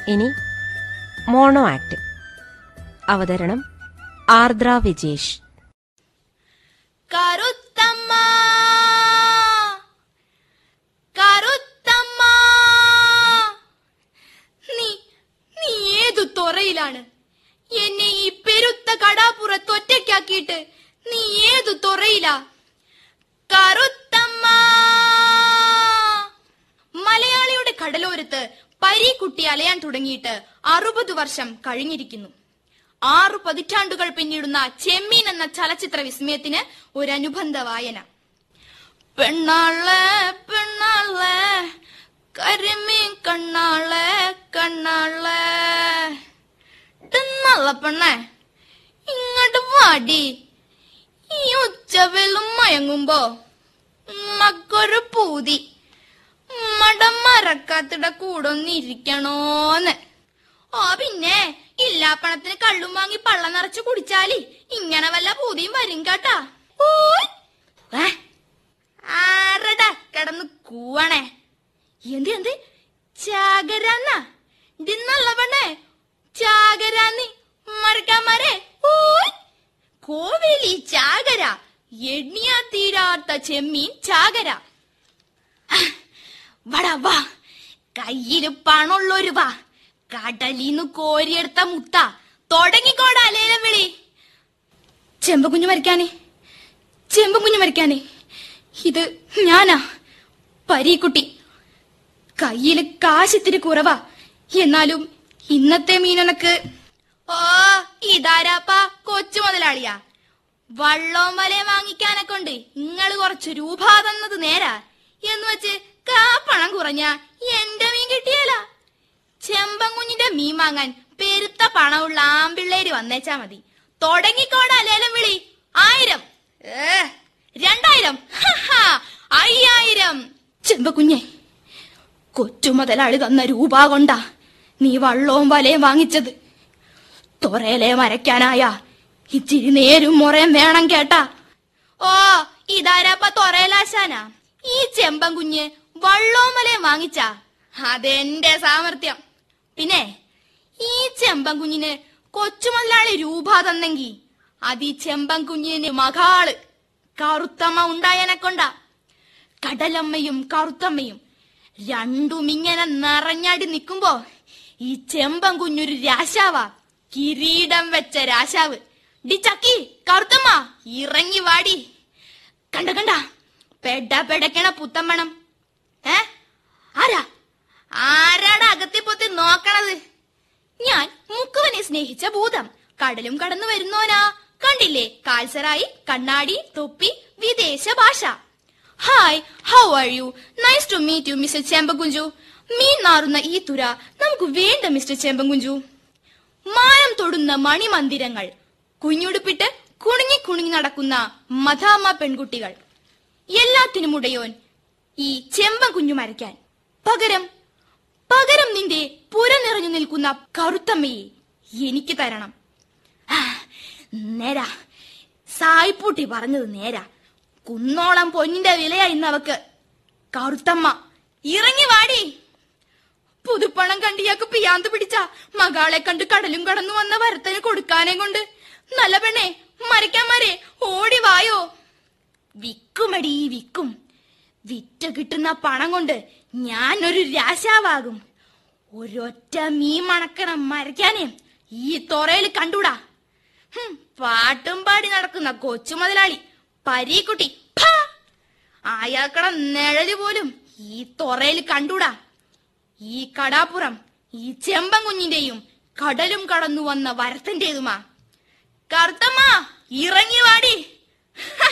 ഇനി mono act. അവതരണം ആർദ്ര വിജേഷ്. കറുത്തമ്മ കറുത്തമ്മ, നീ ഏതു തൊറയിലാണ്? എന്നെ ഈ പെരുത്ത കടാപ്പുറത്തൊറ്റയ്ക്കാക്കിയിട്ട് നീ ഏതു തൊറയിലാ? കറുത്തമ്മ. മലയാളിയുടെ കടലോരത്ത് പരീക്കുട്ടി അലയാൻ തുടങ്ങിയിട്ട് 60 വർഷം കഴിഞ്ഞിരിക്കുന്നു. 6 പതിറ്റാണ്ടുകൾ പിന്നിടുന്ന ചെമ്മീൻ എന്ന ചലച്ചിത്ര വിസ്മയത്തിന് ഒരു അനുബന്ധ വായന. പെണ്ണാളെ പെണ്ണാളെ കരിമീൻ കണ്ണാളെ കണ്ണാളെ, തിന്നള്ള പെണ്ണെ ഇങ്ങോട്ട് വാടി. ഈ ഉച്ചവെള്ളം മയങ്ങുമ്പോ ഉമ്മക്കൊരു പൂതി, ഉമ്മടെ മരക്കാത്തിടെ കൂടെ ഒന്നിരിക്കണോന്ന്. ഓ പിന്നെ ഇല്ലാപ്പണത്തിന് കള്ളും വാങ്ങി പള്ള നിറച്ച് കുടിച്ചാല് ഇങ്ങനെ വല്ല പൂതിയും വരും കേട്ടാ. ആരടാ കിടന്ന് കൂവണേ? എന്ത് ചാകരാന്നാ? ഇന്നല്ല പെണ്ണേ ചാകരാന്നി മരക്കാമാരെ. കോവേലി ചാകര, എണ്ണിയാ തീരാത്ത ചെമ്മീൻ ചാകര. വടാ വാ, കയ്യില് പണുള്ളൊരു വാ, കടലീന്ന് കോരിയെടുത്ത മുത്ത തുടങ്ങിക്കോടാ അലേലം വിളി. ചെമ്പകുഞ്ഞു മരിക്കാനേ, ചെമ്പകുഞ്ഞു മരിക്കാനേ, ഇത് ഞാനാ പരീക്കുട്ടി. കയ്യില് കാശിത്തിരി കുറവാ, എന്നാലും ഇന്നത്തെ മീനനക്ക്. ഓ ഇതാരാപ്പാ? കൊച്ചു മുതലാളിയാ? വള്ളവും വലയും വാങ്ങിക്കാനൊക്കെ ഉണ്ട് ഇങ്ങള് കുറച്ച് രൂപ തന്നത് നേരാ എന്ന് വെച്ച് കാപ്പണം കുറഞ്ഞ എന്റെ മീൻ കിട്ടിയല്ല. ചെമ്പങ്കുഞ്ഞിന്റെ മീൻ വാങ്ങാൻ പെരുത്ത പണമുള്ള ആമ്പിള്ളേര് വന്നേച്ചാ മതി. തുടങ്ങിക്കോടാ ലേലം വിളി. 1000, 2000, 5000. ചെമ്പകുഞ്ഞെ, കൊച്ചു മുതലാളി തന്ന രൂപ കൊണ്ടാ നീ വള്ളവും വലയും വാങ്ങിച്ചത്. തൊറയിലെ മരയ്ക്കാനായ ഇച്ചിരി നേരും മുറയും വേണം കേട്ടാ. ഓ ഇതാരാപ്പ തൊറയിലാശാനാ? ഈ ചെമ്പൻകുഞ്ഞ് വള്ളവും വലയും വാങ്ങിച്ചാ അതെന്റെ സാമർത്ഥ്യം. പിന്നെ ഈ ചെമ്പൻകുഞ്ഞിന് കൊച്ചു മുതലാളി രൂപ തന്നെങ്കി അത് ഈ ചെമ്പൻകുഞ്ഞിന് മകാള് കറുത്തമ്മ ഉണ്ടായനെ കൊണ്ടാ. കടലമ്മയും കറുത്തമ്മയും രണ്ടും ഇങ്ങനെ നിറഞ്ഞാടി നിക്കുമ്പോ ഈ ചെമ്പൻകുഞ്ഞൊരു രാശാവാ, കിരീടം വെച്ച രാശാവ്. ഡി ചക്കി, കറുത്തമ്മ ഇറങ്ങി വാടി. കണ്ട പെടക്കണ പുത്തമ്മണം. ആരാടാ അകത്തി പൊത്തി നോക്കണത്? ഞാൻ മുക്കുവനെ സ്നേഹിച്ച ഭൂതം, കടലും കടന്നു വരുന്നോനാ. കണ്ടില്ലേ, കാൽസറായി, കണ്ണാടി, തൊപ്പി, വിദേശ ഭാഷ. Hi, how are you? Nice to meet you mister ചെമ്പകുഞ്ചു. മീൻ നാറുന്ന ഈ തുര നമുക്ക് വേണ്ട മിസ്റ്റർ ചെമ്പകുഞ്ചു. മാനം തൊടുന്ന മണിമന്ദിരങ്ങൾ, കുഞ്ഞുടുപ്പിട്ട് കുണുങ്ങി നടക്കുന്ന മധാമ പെൺകുട്ടികൾ, എല്ലാത്തിനുമുടയോൻ ഈ ചെമ്പൻകുഞ്ഞു മരയ്ക്കാൻ. പകരം നിന്റെ പുര നിറഞ്ഞു നിൽക്കുന്ന കറുത്തമ്മയെ എനിക്ക് തരണം. നേരാ, സായിപ്പൂട്ടി പറഞ്ഞത് നേരാ. കുന്നോളം പൊന്നിന്റെ വിലയാ ഇന്നവക്ക്. കറുത്തമ്മ ഇറങ്ങി വാടി. പുതുപ്പണം കണ്ടിയാക്ക് പിയാന്ത് പിടിച്ച മകളെ കണ്ട് കടലും കടന്നു വന്ന വരത്തന് കൊടുക്കാനേ കൊണ്ട്. നല്ല പെണ്ണെ, മരയ്ക്കാമാരെ ഓടി വായോ. വിക്കുമടി വിക്കും. വിറ്റ് കിട്ടുന്ന പണം കൊണ്ട് ഞാനൊരു രാശാവാകും. ഒരൊറ്റ മീൻ മണക്കണ മരയ്ക്കാനേ ഈ തൊറയിൽ കണ്ടൂടാ. പാട്ടും പാടി നടക്കുന്ന കൊച്ചു മുതലാളി പരീക്കുട്ടി, അയാൾക്കട നിഴല് പോലും ഈ തൊറയിൽ കണ്ടൂടാ. ഈ കടാപ്പുറം ഈ ചെമ്പൻകുഞ്ഞിന്റെയും കടലും കടന്നു വന്ന വരത്തന്റേതുമാ. കറുത്തമ്മ ഇറങ്ങി വാടി.